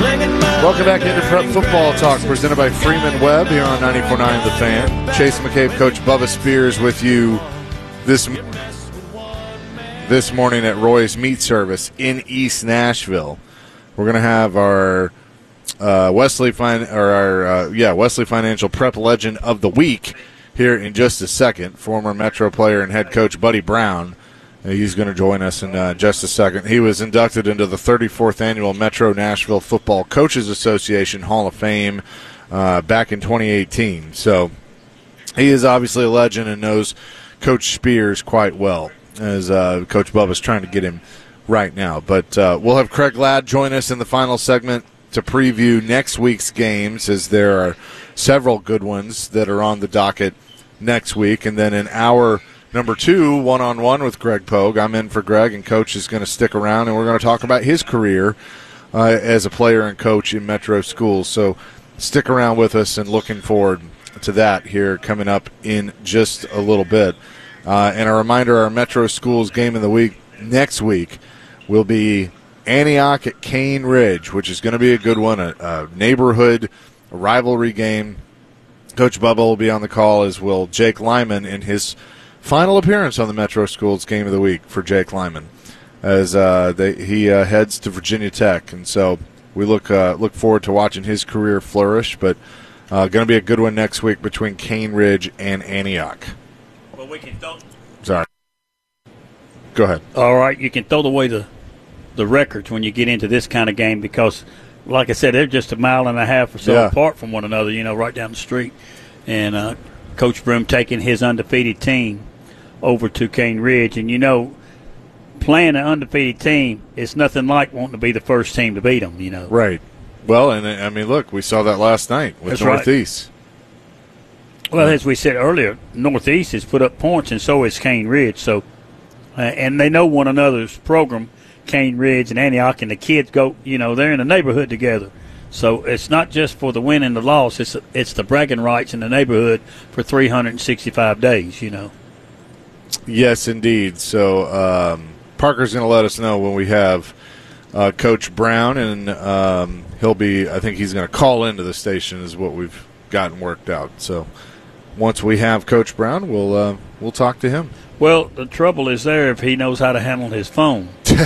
Welcome back into Prep Football Talk, presented by Freeman Webb here on 94.9 The Fan. Chase McCabe, Coach Bubba Spears with you this morning at Roy's Meat Service in East Nashville. We're going to have our Wesley Financial Prep Legend of the Week here in just a second. Former Metro player and head coach Buddy Brown. He's going to join us in just a second. He was inducted into the 34th Annual Metro Nashville Football Coaches Association Hall of Fame back in 2018. So he is obviously a legend and knows Coach Spears quite well, as Coach Bubba's trying to get him right now. But we'll have Craig Ladd join us in the final segment to preview next week's games, as there are several good ones that are on the docket next week. And then in our Number 2, one-on-one with Greg Pogue. I'm in for Greg, and Coach is going to stick around, and we're going to talk about his career as a player and coach in Metro schools. So stick around with us, and looking forward to that here coming up in just a little bit. And a reminder, our Metro schools game of the week next week will be Antioch at Cane Ridge, which is going to be a good one, a neighborhood rivalry game. Coach Bubba will be on the call, as will Jake Lyman in his final appearance on the Metro Schools Game of the Week for Jake Lyman, as he heads to Virginia Tech, and so we look forward to watching his career flourish. But going to be a good one next week between Cane Ridge and Antioch. Well, we can throw. Sorry. Go ahead. All right, you can throw away the records when you get into this kind of game, because, like I said, they're just a mile and a half or so apart from one another. Right down the street, and Coach Broom taking his undefeated team over to Cane Ridge. And, playing an undefeated team is nothing like wanting to be the first team to beat them, Right. Well, and, I mean, look, we saw that last night with Northeast. Right. Well, as we said earlier, Northeast has put up points, and so has Cane Ridge. So, and they know one another's program, Cane Ridge and Antioch, and the kids go, they're in the neighborhood together. So it's not just for the win and the loss. It's the bragging rights in the neighborhood for 365 days, Yes, indeed. So Parker's going to let us know when we have Coach Brown, and I think he's going to call into the station is what we've gotten worked out. So once we have Coach Brown, we'll talk to him. Well, the trouble is there if he knows how to handle his phone.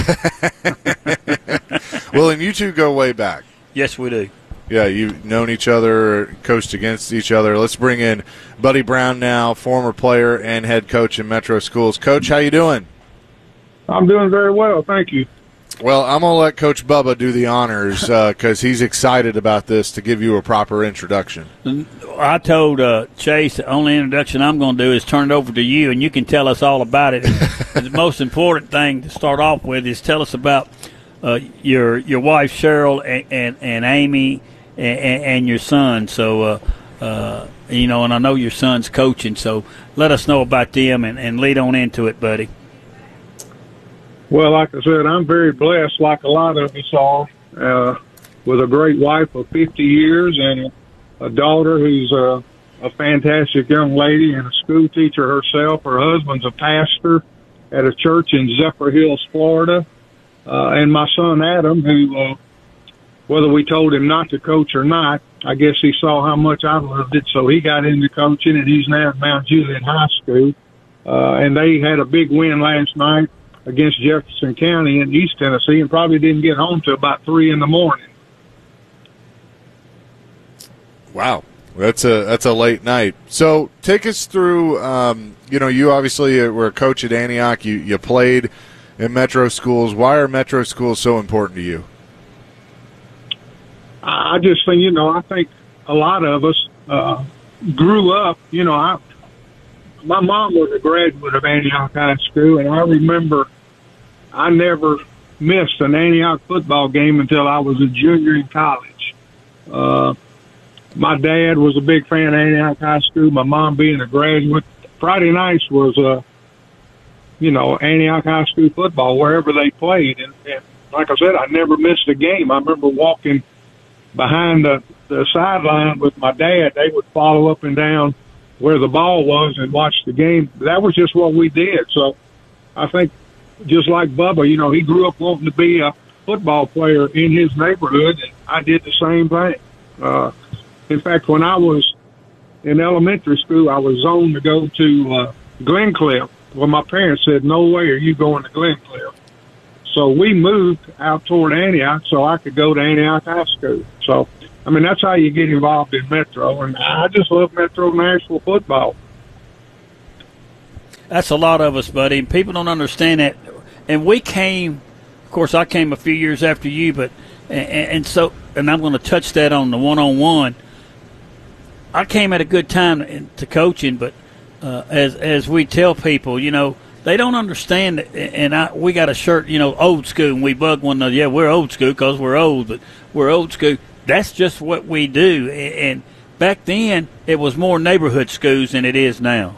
Well, and you two go way back. Yes, we do. Yeah, you've known each other, coached against each other. Let's bring in Buddy Brown now, former player and head coach in Metro Schools. Coach, how you doing? I'm doing very well, thank you. Well, I'm going to let Coach Bubba do the honors because he's excited about this, to give you a proper introduction. I told Chase the only introduction I'm going to do is turn it over to you, and you can tell us all about it. The most important thing to start off with is tell us about your wife Cheryl and Amy and your son. So and I know your son's coaching, so let us know about them and lead on into it, buddy. Well, like I said, I'm very blessed, like a lot of us are, with a great wife of 50 years and a daughter who's a fantastic young lady and a school teacher herself. Her husband's a pastor at a church in Zephyr Hills, Florida. And my son, Adam, who, whether we told him not to coach or not, I guess he saw how much I loved it, so he got into coaching, and he's now at Mount Juliet High School. And they had a big win last night against Jefferson County in East Tennessee, and probably didn't get home till about 3 in the morning. Wow. That's a late night. So take us through, you obviously were a coach at Antioch. You played in Metro Schools. Why are Metro Schools so important to you? I just think, I think a lot of us grew up, my mom was a graduate of Antioch High School, and I remember I never missed an Antioch football game until I was a junior in college. My dad was a big fan of Antioch High School, my mom being a graduate. Friday nights was, Antioch High School football, wherever they played. And like I said, I never missed a game. I remember walking behind the sideline with my dad. They would follow up and down where the ball was and watch the game. That was just what we did. So I think just like Bubba, he grew up wanting to be a football player in his neighborhood, and I did the same thing. In fact, when I was in elementary school, I was zoned to go to Glencliff. Well, my parents said, "No way are you going to Glencliff." So we moved out toward Antioch so I could go to Antioch High School. So, I mean, that's how you get involved in Metro, and I just love Metro Nashville football. That's a lot of us, buddy. People don't understand that. And we came, of course, I came a few years after you, but and I'm going to touch that on the one-on-one. I came at a good time to coaching, but as we tell people, you know, they don't understand it. And we got a shirt, you know, old school, and we bug one another. Yeah, we're old school because we're old, but we're old school. That's just what we do. And back then, it was more neighborhood schools than it is now.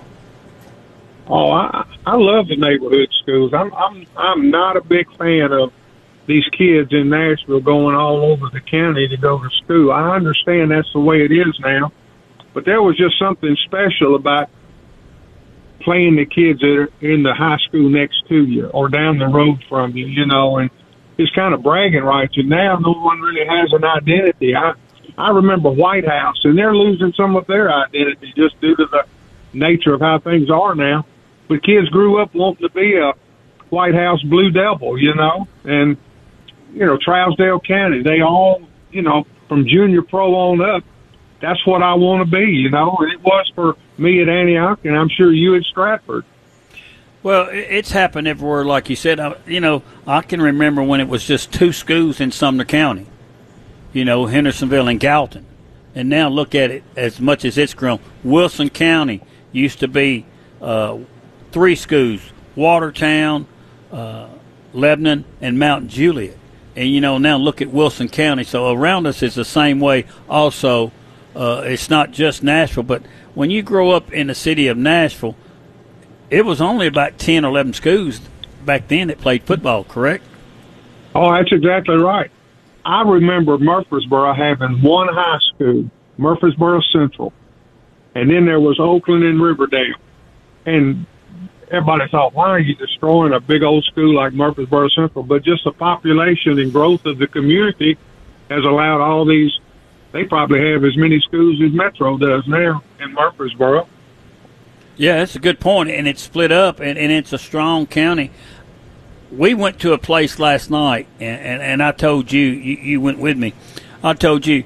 Oh, I love the neighborhood schools. I'm not a big fan of these kids in Nashville going all over the county to go to school. I understand that's the way it is now, but there was just something special about playing the kids that are in the high school next to you or down the road from you, you know, and it's kind of bragging rights. And now no one really has an identity. I remember White House, and they're losing some of their identity just due to the nature of how things are now. But kids grew up wanting to be a White House Blue Devil, you know, and, you know, Trousdale County, they all, you know, from junior pro on up, that's what I want to be, you know, and it was for me at Antioch, and I'm sure you at Stratford. Well, it's happened everywhere, like you said. You know, I can remember when it was just two schools in Sumner County, you know, Hendersonville and Gallatin. And now look at it as much as it's grown. Wilson County used to be three schools, Watertown, Lebanon, and Mount Juliet. And, you know, now look at Wilson County. So around us is the same way also. It's not just Nashville, but when you grow up in the city of Nashville, it was only about 10 or 11 schools back then that played football, correct? Oh, that's exactly right. I remember Murfreesboro having one high school, Murfreesboro Central, and then there was Oakland and Riverdale. And everybody thought, why are you destroying a big old school like Murfreesboro Central? But just the population and growth of the community has allowed all these. They probably have as many schools as Metro does now in Murfreesboro. Yeah, that's a good point, and it's split up, and it's a strong county. We went to a place last night, and I told you went with me. I told you,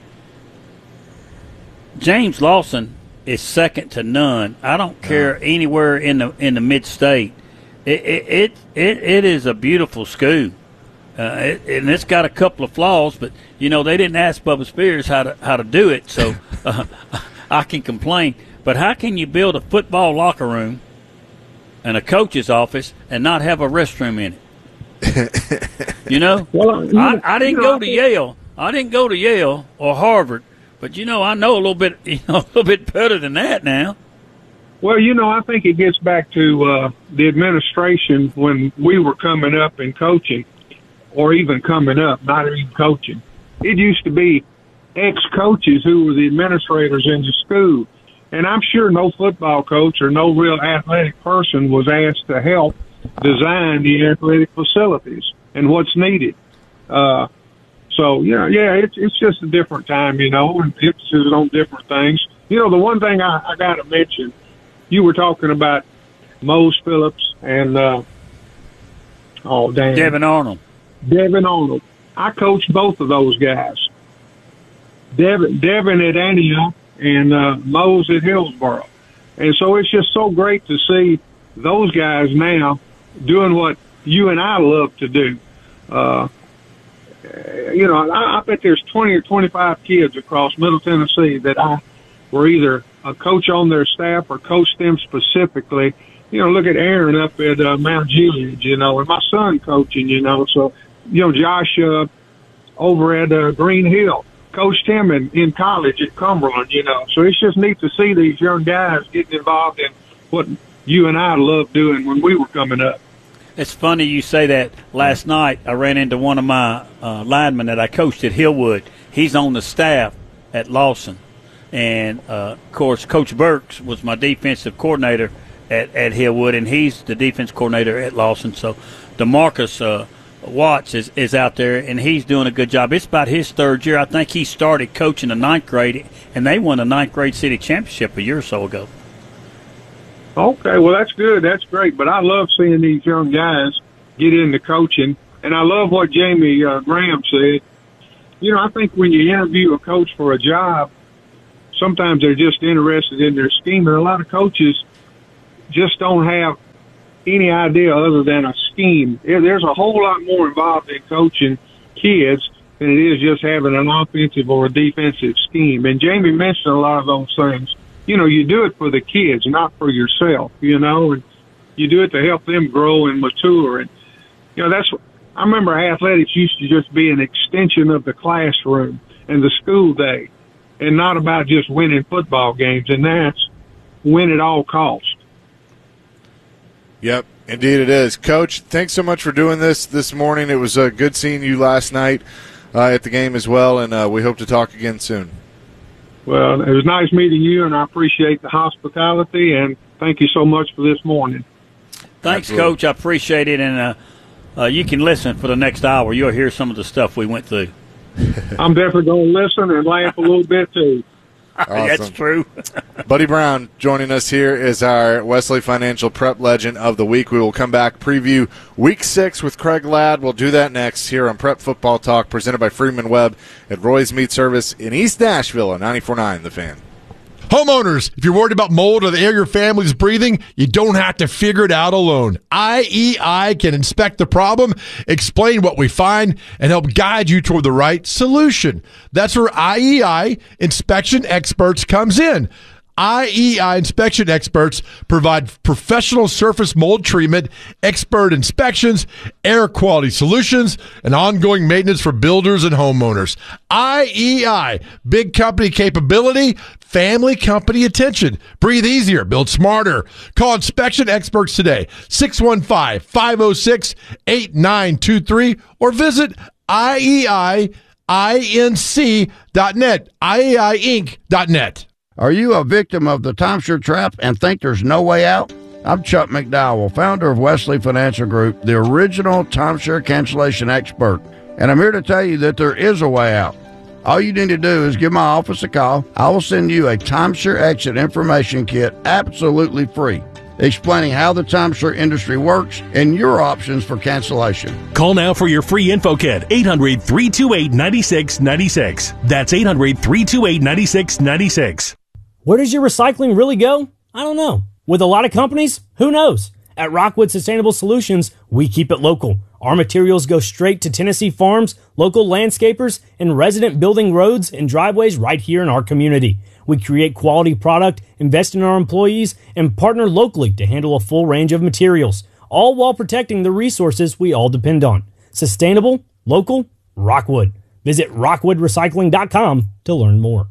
James Lawson is second to none. I don't care anywhere in the mid-state. It is a beautiful school. And it's got a couple of flaws, but you know they didn't ask Bubba Spears how to do it, so I can complain. But how can you build a football locker room and a coach's office and not have a restroom in it? You know, well, I didn't go to Yale. I didn't go to Yale or Harvard, but you know I know a little bit, a little bit better than that now. Well, you know, I think it gets back to the administration when we were coming up and coaching. Or even coming up, not even coaching. It used to be ex-coaches who were the administrators in the school. And I'm sure no football coach or no real athletic person was asked to help design the athletic facilities and what's needed. So, yeah, it's just a different time, you know, and emphasis on different things. You know, the one thing I got to mention, you were talking about Mose Phillips and, Devin Arnold. Devin Arnold. I coached both of those guys. Devin at Antioch and Mose at Hillsboro. And so it's just so great to see those guys now doing what you and I love to do. You know, I bet there's 20 or 25 kids across Middle Tennessee that I were either a coach on their staff or coached them specifically. You know, look at Aaron up at Mount Juliet, you know, and my son coaching, you know. So, you know, Josh over at Green Hill coached him in college at Cumberland, you know. So it's just neat to see these young guys getting involved in what you and I loved doing when we were coming up. It's funny you say that. Last night I ran into one of my linemen that I coached at Hillwood. He's on the staff at Lawson. And, of course, Coach Burks was my defensive coordinator at Hillwood, and he's the defense coordinator at Lawson. So DeMarcus Watts is out there, and he's doing a good job. It's about his third year. I think he started coaching the 9th grade, and they won the 9th grade city championship a year or so ago. Okay, well, that's good. That's great. But I love seeing these young guys get into coaching, and I love what Jamie Graham said. You know, I think when you interview a coach for a job, sometimes they're just interested in their scheme, and a lot of coaches just don't have any idea other than a scheme. There's a whole lot more involved in coaching kids than it is just having an offensive or a defensive scheme. And Jamie mentioned a lot of those things. You know, you do it for the kids, not for yourself, you know, and you do it to help them grow and mature. And, you know, I remember athletics used to just be an extension of the classroom and the school day and not about just winning football games. And that's win at all costs. Yep, indeed it is. Coach, thanks so much for doing this morning. It was good seeing you last night at the game as well, and we hope to talk again soon. Well, it was nice meeting you, and I appreciate the hospitality, and thank you so much for this morning. Thanks, Absolutely. Coach. I appreciate it, and you can listen for the next hour. You'll hear some of the stuff we went through. I'm definitely going to listen and laugh a little bit, too. Awesome. That's true. Buddy Brown joining us here is our Wesley Financial Prep Legend of the Week. We will come back, preview Week 6 with Craig Ladd. We'll do that next here on Prep Football Talk, presented by Freeman Webb at Roy's Meat Service in East Nashville on 94.9 The Fan. Homeowners, if you're worried about mold or the air your family's breathing, you don't have to figure it out alone. IEI can inspect the problem, explain what we find, and help guide you toward the right solution. That's where IEI Inspection Experts comes in. IEI Inspection Experts provide professional surface mold treatment, expert inspections, air quality solutions, and ongoing maintenance for builders and homeowners. IEI, big company capability, family company attention. Breathe easier, build smarter. Call Inspection Experts today, 615-506-8923, or visit IEIinc.net, IEIinc.net. Are you a victim of the timeshare trap and think there's no way out? I'm Chuck McDowell, founder of Wesley Financial Group, the original timeshare cancellation expert. And I'm here to tell you that there is a way out. All you need to do is give my office a call. I will send you a timeshare exit information kit absolutely free, explaining how the timeshare industry works and your options for cancellation. Call now for your free info kit, 800-328-9696. That's 800-328-9696. Where does your recycling really go? I don't know. With a lot of companies, who knows? At Rockwood Sustainable Solutions, we keep it local. Our materials go straight to Tennessee farms, local landscapers, and resident building roads and driveways right here in our community. We create quality product, invest in our employees, and partner locally to handle a full range of materials, all while protecting the resources we all depend on. Sustainable, local, Rockwood. Visit rockwoodrecycling.com to learn more.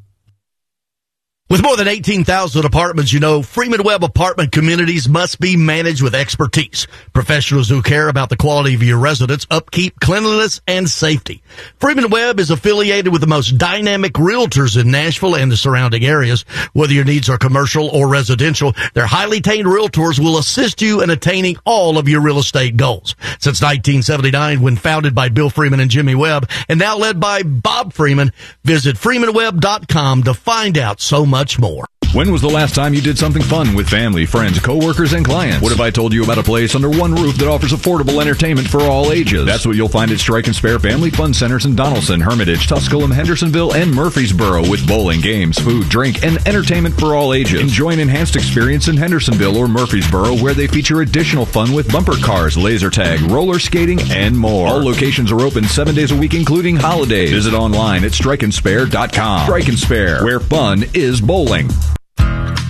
With more than 18,000 apartments, you know, Freeman Webb apartment communities must be managed with expertise. Professionals who care about the quality of your residents, upkeep, cleanliness, and safety. Freeman Webb is affiliated with the most dynamic realtors in Nashville and the surrounding areas. Whether your needs are commercial or residential, their highly trained realtors will assist you in attaining all of your real estate goals. Since 1979, when founded by Bill Freeman and Jimmy Webb, and now led by Bob Freeman, visit freemanwebb.com to find out so much more. When was the last time you did something fun with family, friends, coworkers, and clients? What if I told you about a place under one roof that offers affordable entertainment for all ages? That's what you'll find at Strike and Spare Family Fun Centers in Donaldson, Hermitage, Tusculum, Hendersonville, and Murfreesboro, with bowling, games, food, drink, and entertainment for all ages. Enjoy an enhanced experience in Hendersonville or Murfreesboro, where they feature additional fun with bumper cars, laser tag, roller skating, and more. All locations are open 7 days a week, including holidays. Visit online at strikeandspare.com. Strike and Spare, where fun is bowling.